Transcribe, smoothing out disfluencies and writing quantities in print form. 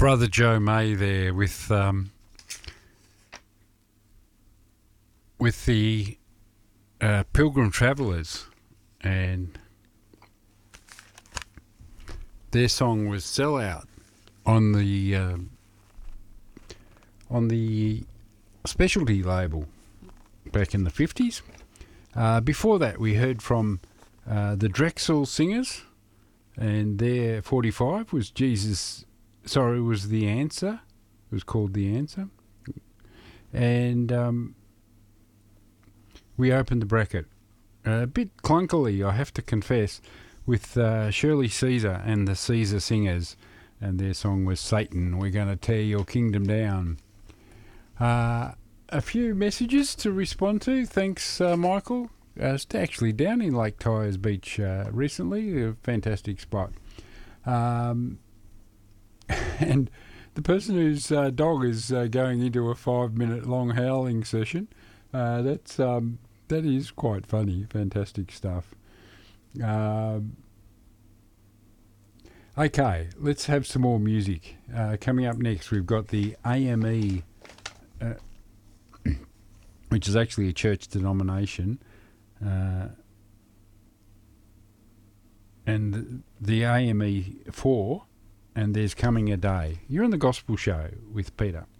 Brother Joe May there with the Pilgrim Travellers, and their song was "Sell Out" on the Specialty label back in the 50s. Before that, we heard from the Drexel Singers, and their 45 was was The Answer. It was called The Answer. And we opened the bracket a bit clunkily, I have to confess, with Shirley Caesar and the Caesar Singers, and their song was Satan, We're Going to Tear Your Kingdom Down. A few messages to respond to. Thanks, Michael. It's actually down in Lake Tyers Beach recently, a fantastic spot. And the person whose dog is going into a 5-minute long howling session, that is quite funny. Fantastic stuff. Okay, let's have some more music. Coming up next, we've got the AME, which is actually a church denomination, and the AME 4, and there's Coming a Day. You're on The Gospel Show with Peter.